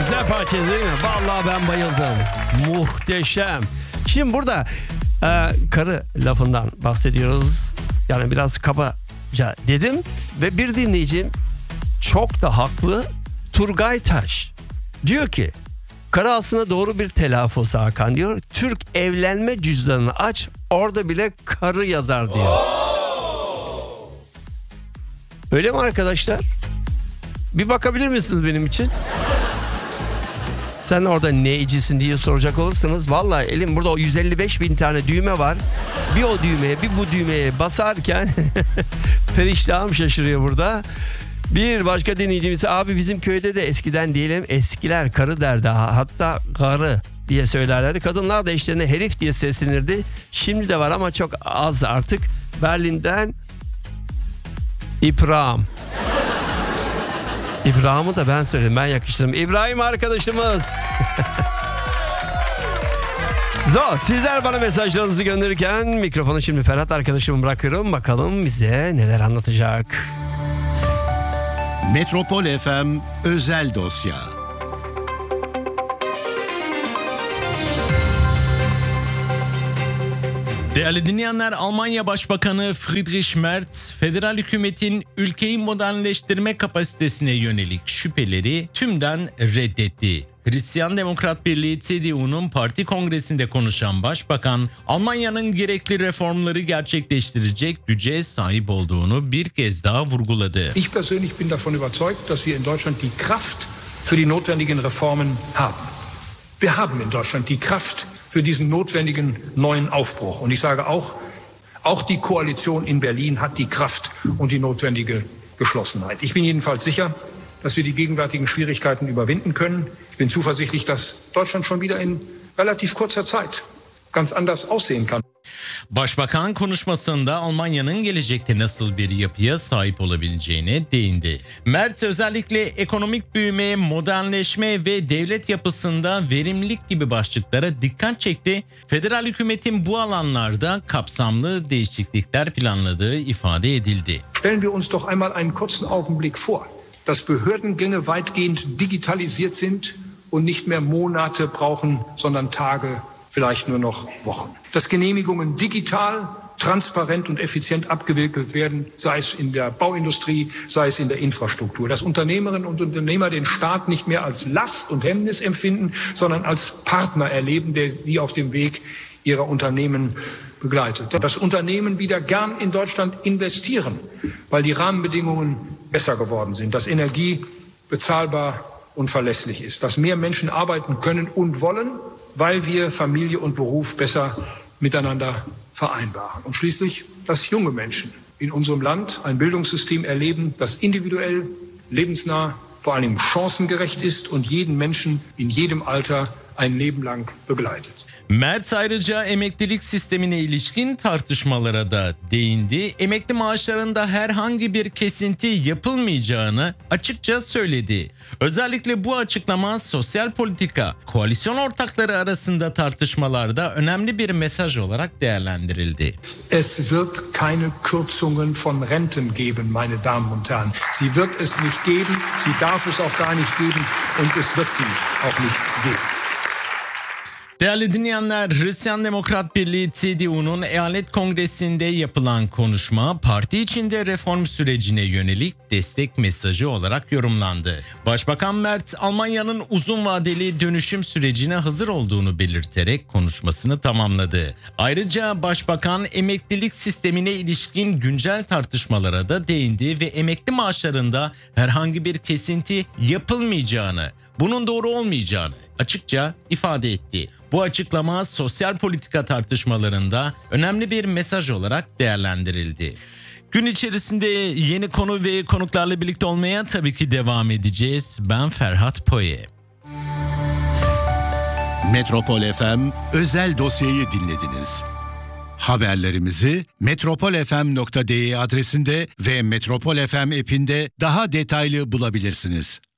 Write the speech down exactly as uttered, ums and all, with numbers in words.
Güzel parça değil mi? Vallahi ben bayıldım. Muhteşem. Şimdi burada e, karı lafından bahsediyoruz. Yani biraz kabaca dedim. Ve bir dinleyicim çok da haklı. Turgay Taş diyor ki karı aslında doğru bir telaffuz Hakan diyor. Türk evlenme cüzdanını aç, orada bile karı yazar diyor. Öyle mi arkadaşlar? Bir bakabilir misiniz benim için? Sen orada neycisin diye soracak olursanız vallahi elim burada o yüz elli beş bin tane düğme var. Bir o düğmeye bir bu düğmeye basarken periştahım şaşırıyor burada. Bir başka dinleyicimiz abi bizim köyde de eskiden diyelim eskiler karı derdi, hatta karı diye söylerlerdi. Kadınlar da eşlerine herif diye seslenirdi. Şimdi de var ama çok az artık. Berlin'den İbrahim. İbrahim'i da ben söyledim, ben yakıştırdım. İbrahim arkadaşımız. Zo, sizler bana mesajlarınızı gönderirken mikrofonu şimdi Ferhat arkadaşıma bırakıyorum. Bakalım bize neler anlatacak. Metropol F M Özel Dosya. Değerli dinleyenler, Almanya Başbakanı Friedrich Merz, federal hükümetin ülkeyi modernleştirme kapasitesine yönelik şüpheleri tümden reddetti. Hristiyan Demokrat Birliği C D U'nun parti kongresinde konuşan başbakan, Almanya'nın gerekli reformları gerçekleştirecek güce sahip olduğunu bir kez daha vurguladı. Ich persönlich bin davon überzeugt, dass wir in Deutschland die Kraft für die notwendigen Reformen haben. Wir haben in Deutschland die Kraft für diesen notwendigen neuen Aufbruch. Und ich sage auch, auch die Koalition in Berlin hat die Kraft und die notwendige Geschlossenheit. Ich bin jedenfalls sicher, dass wir die gegenwärtigen Schwierigkeiten überwinden können. Ich bin zuversichtlich, dass Deutschland schon wieder in relativ kurzer Zeit ganz anders aussehen kann. Başbakan konuşmasında Almanya'nın gelecekte nasıl bir yapıya sahip olabileceğine değindi. Merz özellikle ekonomik büyüme, modernleşme ve devlet yapısında verimlilik gibi başlıklara dikkat çekti. Federal hükümetin bu alanlarda kapsamlı değişiklikler planladığı ifade edildi. Stellen wir uns doch einmal einen kurzen Augenblick vor, dass Behördengänge weitgehend digitalisiert sind und nicht mehr Monate brauchen, sondern Tage, vielleicht nur noch Wochen. Dass Genehmigungen digital, transparent und effizient abgewickelt werden, sei es in der Bauindustrie, sei es in der Infrastruktur. Dass Unternehmerinnen und Unternehmer den Staat nicht mehr als Last und Hemmnis empfinden, sondern als Partner erleben, der sie auf dem Weg ihrer Unternehmen begleitet. Dass Unternehmen wieder gern in Deutschland investieren, weil die Rahmenbedingungen besser geworden sind. Dass Energie bezahlbar und verlässlich ist. Dass mehr Menschen arbeiten können und wollen, weil wir Familie und Beruf besser miteinander vereinbaren. Und schließlich, dass junge Menschen in unserem Land ein Bildungssystem erleben, das individuell, lebensnah, vor allem chancengerecht ist und jeden Menschen in jedem Alter ein Leben lang begleitet. Merz ayrıca emeklilik sistemine ilişkin tartışmalara da değindi. Emekli maaşlarında herhangi bir kesinti yapılmayacağını açıkça söyledi. Özellikle bu açıklama sosyal politika, koalisyon ortakları arasında tartışmalarda önemli bir mesaj olarak değerlendirildi. Es wird keine Kürzungen von Renten geben, meine Damen und Herren. Sie wird es nicht geben, sie darf es auch gar nicht geben und es wird sie auch nicht geben. Değerli dinleyenler, Hristiyan Demokrat Birliği C D U'nun eyalet kongresinde yapılan konuşma parti içinde reform sürecine yönelik destek mesajı olarak yorumlandı. Başbakan Merz, Almanya'nın uzun vadeli dönüşüm sürecine hazır olduğunu belirterek konuşmasını tamamladı. Ayrıca Başbakan emeklilik sistemine ilişkin güncel tartışmalara da değindi ve emekli maaşlarında herhangi bir kesinti yapılmayacağını, bunun doğru olmayacağını açıkça ifade etti. Bu açıklama sosyal politika tartışmalarında önemli bir mesaj olarak değerlendirildi. Gün içerisinde yeni konu ve konuklarla birlikte olmaya tabii ki devam edeceğiz. Ben Ferhat Poye. Metropol F M özel dosyayı dinlediniz. Haberlerimizi metropol f m nokta d e adresinde ve Metropol F M app'inde daha detaylı bulabilirsiniz.